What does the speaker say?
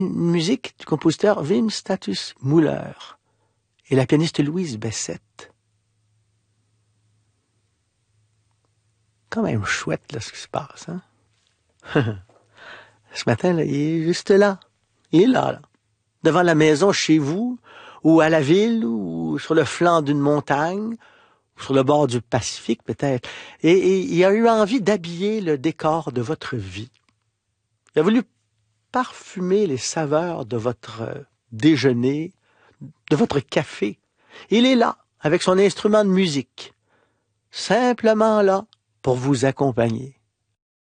Une musique du compositeur Wim Status Müller et la pianiste Louise Bessette. Quand même chouette, là, ce qui se passe, hein? Ce matin, là, il est juste là. Il est là, là. Devant la maison, chez vous, ou à la ville, ou sur le flanc d'une montagne, ou sur le bord du Pacifique, peut-être. Et il a eu envie d'habiller le décor de votre vie. Il a voulu parfumer les saveurs de votre déjeuner, de votre café. Il est là, avec son instrument de musique. Simplement là, pour vous accompagner.